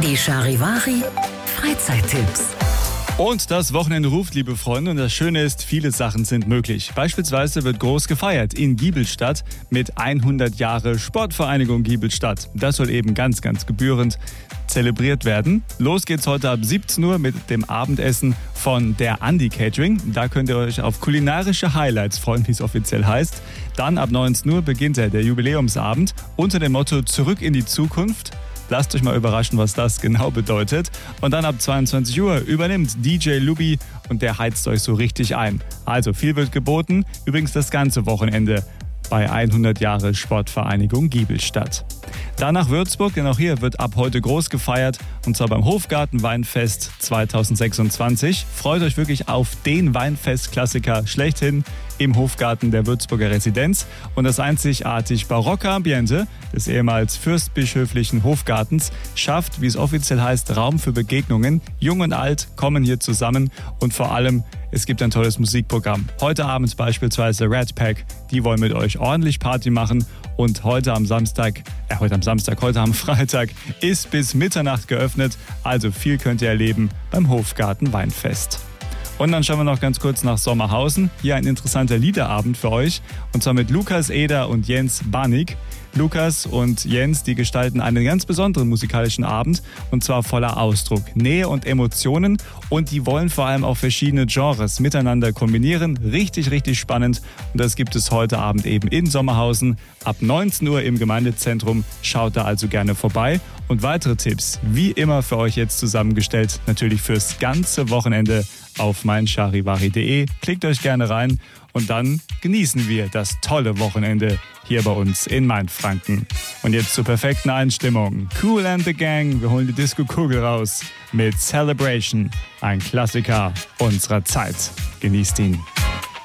Die Charivari Freizeittipps. Und das Wochenende ruft, liebe Freunde, und das Schöne ist, viele Sachen sind möglich. Beispielsweise wird groß gefeiert in Giebelstadt mit 100 Jahre Sportvereinigung Giebelstadt. Das soll eben ganz gebührend zelebriert werden. Los geht's heute ab 17 Uhr mit dem Abendessen von der Andi Catering. Da könnt ihr euch auf kulinarische Highlights freuen, wie es offiziell heißt. Dann ab 19 Uhr beginnt der Jubiläumsabend unter dem Motto Zurück in die Zukunft. Lasst euch mal überraschen, was das genau bedeutet. Und dann ab 22 Uhr übernimmt DJ Lubi und der heizt euch so richtig ein. Also viel wird geboten. Übrigens das ganze Wochenende bei 100 Jahre Sportvereinigung Giebelstadt. Dann nach Würzburg, denn auch hier wird ab heute groß gefeiert, und zwar beim Hofgarten Weinfest 2026. Freut euch wirklich auf den Weinfest-Klassiker schlechthin im Hofgarten der Würzburger Residenz und das einzigartig barocke Ambiente des ehemals fürstbischöflichen Hofgartens schafft, wie es offiziell heißt, Raum für Begegnungen. Jung und alt kommen hier zusammen und vor allem, es gibt ein tolles Musikprogramm. Heute Abend beispielsweise Rat Pack, die wollen mit euch ordentlich Party machen und heute am Freitag ist bis Mitternacht geöffnet, also viel könnt ihr erleben beim Hofgarten Weinfest. Und dann schauen wir noch ganz kurz nach Sommerhausen. Hier ein interessanter Liederabend für euch. Und zwar mit Lukas Eder und Jens Banig. Lukas und Jens, die gestalten einen ganz besonderen musikalischen Abend. Und zwar voller Ausdruck, Nähe und Emotionen. Und die wollen vor allem auch verschiedene Genres miteinander kombinieren. Richtig spannend. Und das gibt es heute Abend eben in Sommerhausen. Ab 19 Uhr im Gemeindezentrum. Schaut da also gerne vorbei. Und weitere Tipps, wie immer für euch jetzt zusammengestellt, natürlich fürs ganze Wochenende auf meincharivari.de. Klickt euch gerne rein und dann genießen wir das tolle Wochenende hier bei uns in Mainfranken. Und jetzt zur perfekten Einstimmung. Kool and the Gang, wir holen die Disco-Kugel raus mit Celebration, ein Klassiker unserer Zeit. Genießt ihn.